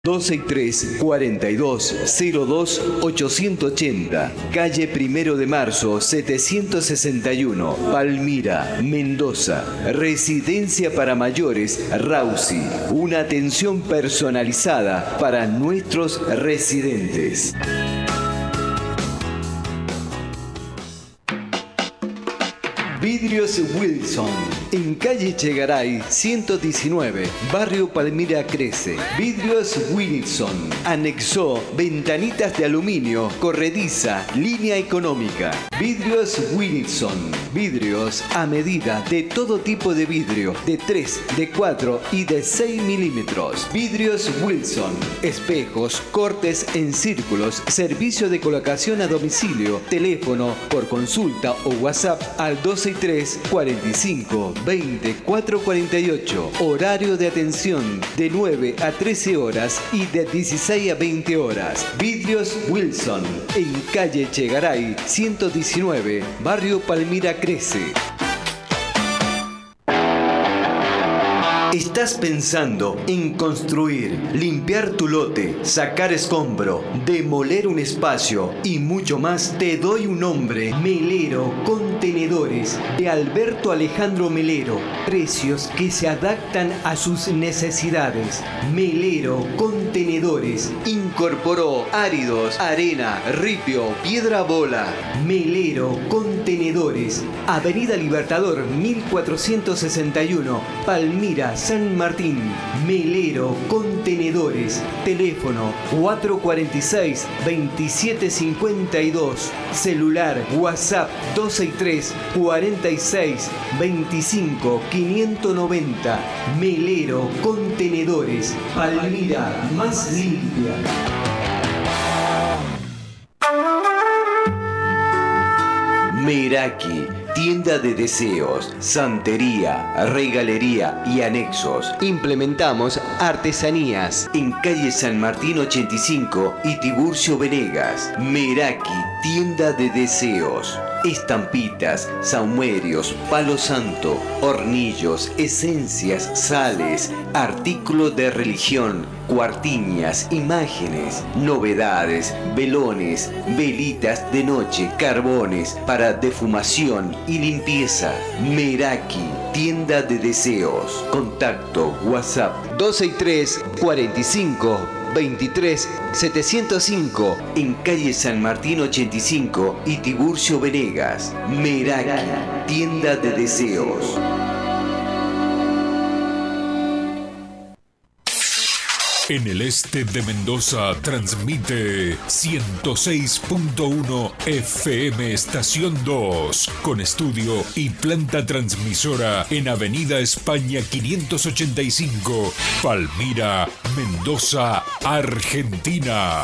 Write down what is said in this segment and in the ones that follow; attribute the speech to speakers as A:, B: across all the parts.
A: 12 y 3 42 02 880, calle 1 de Marzo 761, Palmira, Mendoza. Residencia para mayores Rausi, una atención personalizada para nuestros residentes. Vidrios Wilson, en calle Chegaray 119, barrio Palmira Crece. Vidrios Wilson, anexó ventanitas de aluminio, corrediza, línea económica. Vidrios Wilson, vidrios a medida de todo tipo de vidrio, de 3, de 4 y de 6 milímetros. Vidrios Wilson, espejos, cortes en círculos, servicio de colocación a domicilio, teléfono por consulta o WhatsApp al 12 3 45 20 448. Horario de atención de 9 a 13 horas y de 16 a 20 horas. Vidrios Wilson, en calle Chegaray 119, barrio Palmira Crece. ¿Estás pensando en construir, limpiar tu lote, sacar escombro, demoler un espacio y mucho más? Te doy un nombre: Melero Contenedores, de Alberto Alejandro Melero. Precios que se adaptan a sus necesidades. Melero Contenedores incorporó áridos, arena, ripio, piedra bola. Melero Contenedores, Avenida Libertador 1461, Palmira, San Martín. Melero Contenedores, teléfono 446-2752, celular WhatsApp 12 y 3 46 25 590. Melero Contenedores, Palmira más limpia. Meraki, tienda de deseos, santería, regalería y anexos. Implementamos artesanías en calle San Martín 85 y Tiburcio Venegas. Meraki, tienda de deseos. Estampitas, saumerios, palo santo, hornillos, esencias, sales, artículos de religión, cuartiñas, imágenes, novedades, velones, velitas de noche, carbones para defumación y limpieza. Meraki, tienda de deseos. Contacto WhatsApp 12 y 3 45 23 705, en calle San Martín 85 y Tiburcio Venegas. Meraki, tienda de deseos.
B: En el este de Mendoza transmite 106.1 FM Estación 2, con estudio y planta transmisora en Avenida España 585, Palmira, Mendoza, Argentina.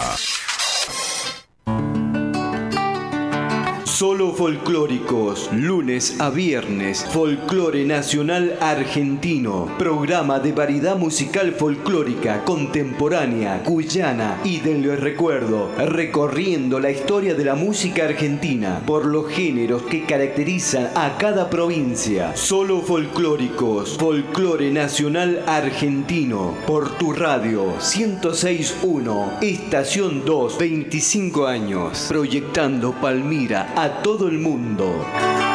A: Solo folclóricos, lunes a viernes, folclore nacional argentino, programa de variedad musical folclórica, contemporánea, cuyana y del recuerdo, recorriendo la historia de la música argentina por los géneros que caracterizan a cada provincia. Solo folclóricos, folclore nacional argentino, por tu radio 106.1, Estación 2, 25 años, proyectando Palmira a todo el mundo.